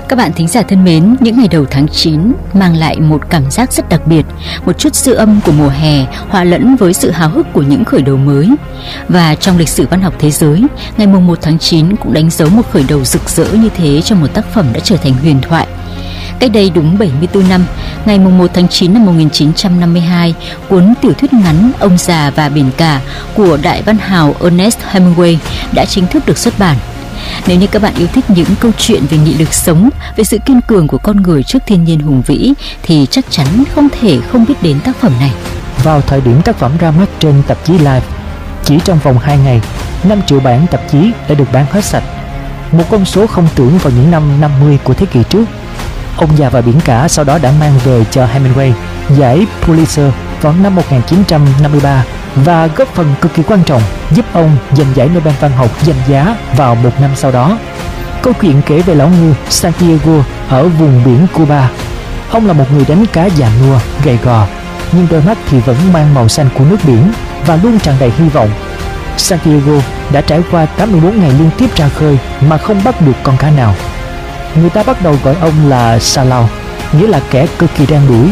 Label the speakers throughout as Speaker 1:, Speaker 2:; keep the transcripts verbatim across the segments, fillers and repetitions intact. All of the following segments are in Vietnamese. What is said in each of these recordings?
Speaker 1: Các bạn thính giả thân mến, những ngày đầu tháng chín mang lại một cảm giác rất đặc biệt, một chút dư âm của mùa hè hòa lẫn với sự háo hức của những khởi đầu mới. Và trong lịch sử văn học thế giới, ngày mùng một tháng chín cũng đánh dấu một khởi đầu rực rỡ như thế cho một tác phẩm đã trở thành huyền thoại. Cách đây đúng bảy mươi tư năm, ngày mùng một tháng chín năm một nghìn chín trăm năm mươi hai, cuốn tiểu thuyết ngắn Ông già và biển cả của đại văn hào Ernest Hemingway đã chính thức được xuất bản. Nếu như các bạn yêu thích những câu chuyện về nghị lực sống, về sự kiên cường của con người trước thiên nhiên hùng vĩ, thì chắc chắn không thể không biết đến tác phẩm này.
Speaker 2: Vào thời điểm tác phẩm ra mắt trên tạp chí Life, chỉ trong vòng hai ngày, năm triệu bản tạp chí đã được bán hết sạch. Một con số không tưởng vào những năm năm mươi của thế kỷ trước. Ông già và biển cả sau đó đã mang về cho Hemingway giải Pulitzer vào năm một nghìn chín trăm năm mươi ba và góp phần cực kỳ quan trọng giúp ông giành giải Nobel văn học danh giá vào một năm sau đó. Câu chuyện kể về lão ngư Santiago ở vùng biển Cuba. Ông là một người đánh cá già nua, gầy gò, nhưng đôi mắt thì vẫn mang màu xanh của nước biển và luôn tràn đầy hy vọng. Santiago đã trải qua tám mươi bốn ngày liên tiếp ra khơi mà không bắt được con cá nào. Người ta bắt đầu gọi ông là Salao, nghĩa là kẻ cực kỳ đen đủi.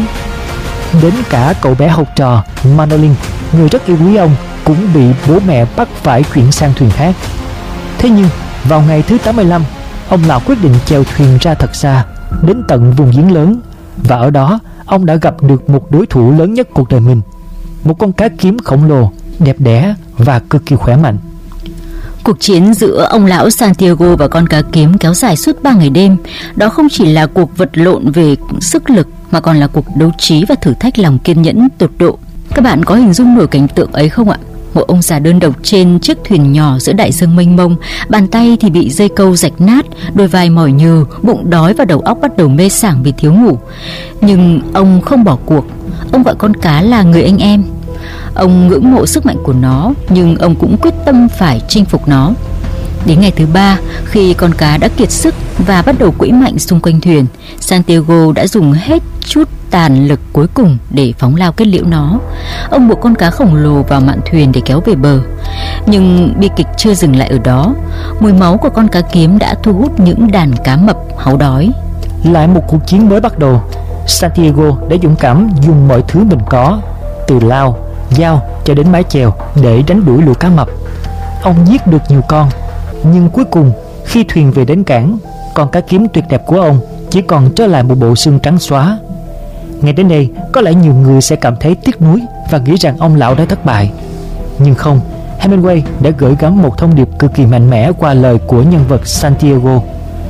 Speaker 2: Đến cả cậu bé học trò Manolin, người rất yêu quý ông, cũng bị bố mẹ bắt phải chuyển sang thuyền khác. Thế nhưng vào ngày thứ tám mươi lăm, ông lão quyết định chèo thuyền ra thật xa, đến tận vùng giếng lớn, và ở đó ông đã gặp được một đối thủ lớn nhất cuộc đời mình, một con cá kiếm khổng lồ, đẹp đẽ và cực kỳ khỏe mạnh.
Speaker 1: Cuộc chiến giữa ông lão Santiago và con cá kiếm kéo dài suốt ba ngày đêm. Đó không chỉ là cuộc vật lộn về sức lực mà còn là cuộc đấu trí và thử thách lòng kiên nhẫn tột độ. Các bạn có hình dung nổi cảnh tượng ấy không ạ? Một ông già đơn độc trên chiếc thuyền nhỏ giữa đại dương mênh mông, bàn tay thì bị dây câu rạch nát, đôi vai mỏi nhừ, bụng đói và đầu óc bắt đầu mê sảng vì thiếu ngủ. Nhưng ông không bỏ cuộc. Ông gọi con cá là người anh em. Ông ngưỡng mộ sức mạnh của nó, nhưng ông cũng quyết tâm phải chinh phục nó. Đến ngày thứ ba, khi con cá đã kiệt sức và bắt đầu quẫy mạnh xung quanh thuyền, Santiago đã dùng hết chút tàn lực cuối cùng để phóng lao kết liễu nó. Ông buộc con cá khổng lồ vào mạn thuyền để kéo về bờ. Nhưng bi kịch chưa dừng lại ở đó. Mùi máu của con cá kiếm đã thu hút những đàn cá mập háu đói.
Speaker 2: Lại một cuộc chiến mới bắt đầu. Santiago đã dũng cảm dùng mọi thứ mình có, từ lao, dao cho đến mái chèo, để đánh đuổi lũ cá mập. Ông giết được nhiều con, nhưng cuối cùng khi thuyền về đến cảng, con cá kiếm tuyệt đẹp của ông chỉ còn trở lại một bộ xương trắng xóa. Ngay đến đây, có lẽ nhiều người sẽ cảm thấy tiếc nuối và nghĩ rằng ông lão đã thất bại. Nhưng không, Hemingway đã gửi gắm một thông điệp cực kỳ mạnh mẽ qua lời của nhân vật Santiago.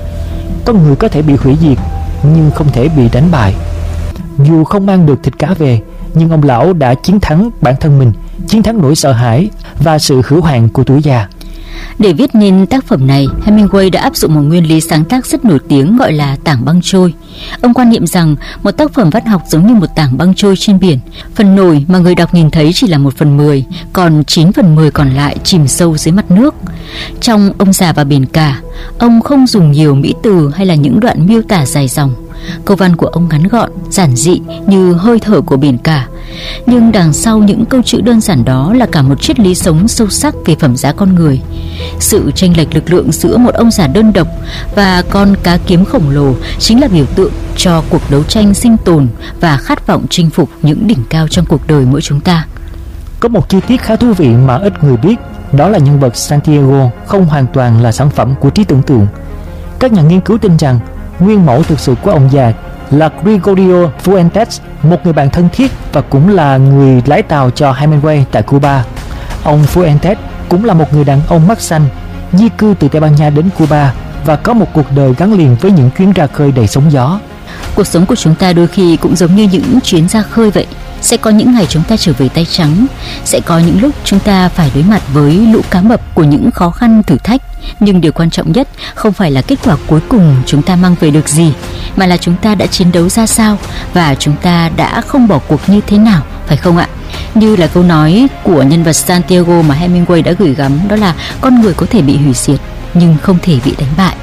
Speaker 2: Con người có thể bị hủy diệt, nhưng không thể bị đánh bại. Dù không mang được thịt cá về, nhưng ông lão đã chiến thắng bản thân mình, chiến thắng nỗi sợ hãi và sự hữu hạn của tuổi già.
Speaker 1: Để viết nên tác phẩm này, Hemingway đã áp dụng một nguyên lý sáng tác rất nổi tiếng gọi là tảng băng trôi. Ông quan niệm rằng một tác phẩm văn học giống như một tảng băng trôi trên biển. Phần nổi mà người đọc nhìn thấy chỉ là một phần mười, còn chín phần mười còn lại chìm sâu dưới mặt nước. Trong Ông già và biển cả, ông không dùng nhiều mỹ từ hay là những đoạn miêu tả dài dòng. Câu văn của ông ngắn gọn, giản dị như hơi thở của biển cả. Nhưng đằng sau những câu chữ đơn giản đó là cả một triết lý sống sâu sắc về phẩm giá con người. Sự chênh lệch lực lượng giữa một ông già đơn độc và con cá kiếm khổng lồ chính là biểu tượng cho cuộc đấu tranh sinh tồn và khát vọng chinh phục những đỉnh cao trong cuộc đời mỗi chúng ta.
Speaker 2: Có một chi tiết khá thú vị mà ít người biết, đó là nhân vật Santiago không hoàn toàn là sản phẩm của trí tưởng tượng. Các nhà nghiên cứu tin rằng nguyên mẫu thực sự của ông già là Gregorio Fuentes, một người bạn thân thiết và cũng là người lái tàu cho Hemingway tại Cuba. Ông Fuentes cũng là một người đàn ông mắt xanh, di cư từ Tây Ban Nha đến Cuba và có một cuộc đời gắn liền với những chuyến ra khơi đầy sóng gió.
Speaker 1: Cuộc sống của chúng ta đôi khi cũng giống như những chuyến ra khơi vậy. Sẽ có những ngày chúng ta trở về tay trắng, sẽ có những lúc chúng ta phải đối mặt với lũ cá mập của những khó khăn thử thách. Nhưng điều quan trọng nhất không phải là kết quả cuối cùng chúng ta mang về được gì, mà là chúng ta đã chiến đấu ra sao và chúng ta đã không bỏ cuộc như thế nào, phải không ạ? Như là câu nói của nhân vật Santiago mà Hemingway đã gửi gắm, đó là con người có thể bị hủy diệt nhưng không thể bị đánh bại.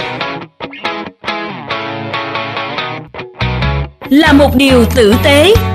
Speaker 3: Là một điều tử tế.